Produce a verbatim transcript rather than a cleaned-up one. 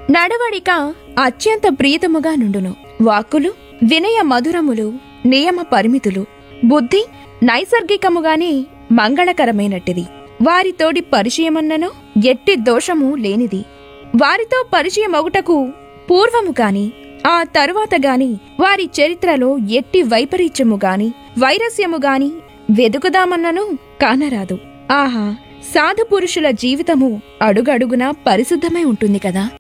నడవడిక అత్యంత ప్రీతముగా నుండును. వాక్కులు వినయ మధురములు, నియమ పరిమితులు. బుద్ధి నైసర్గికముగానే మంగళకరమైనట్టిది. వారితోడి పరిచయమన్ననో ఎట్టి దోషము లేనిది. వారితో పరిచయమగుటకు పూర్వము గాని ఆ తరువాత గాని వారి చరిత్రలో ఎట్టి వైపరీత్యము గాని వైరస్యము గాని వెదుకుదామన్నను కానరాదు. ఆహా, సాధు పురుషుల జీవితము అడుగడుగునా పరిశుద్ధమై ఉంటుంది కదా.